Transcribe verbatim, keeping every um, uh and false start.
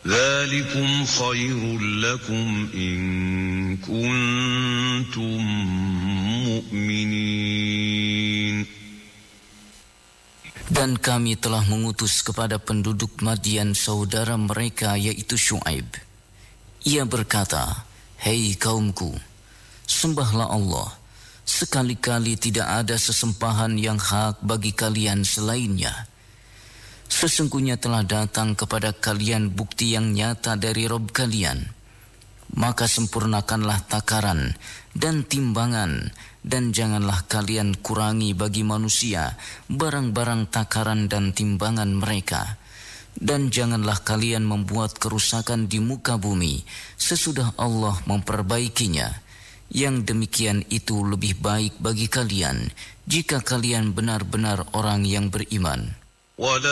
ذَلِكُمْ خَيْرٌ لَكُمْ إِن كُنتُم مُّؤْمِنِينَ. Dan kami telah mengutus kepada penduduk Madian saudara mereka yaitu Syuaib. Ia berkata, "Hei kaumku, sembahlah Allah. Sekali-kali tidak ada sesembahan yang hak bagi kalian selainnya. Sesungguhnya telah datang kepada kalian bukti yang nyata dari Rabb kalian. Maka sempurnakanlah takaran dan timbangan, dan janganlah kalian kurangi bagi manusia barang-barang takaran dan timbangan mereka. Dan janganlah kalian membuat kerusakan di muka bumi sesudah Allah memperbaikinya. Yang demikian itu lebih baik bagi kalian jika kalian benar-benar orang yang beriman."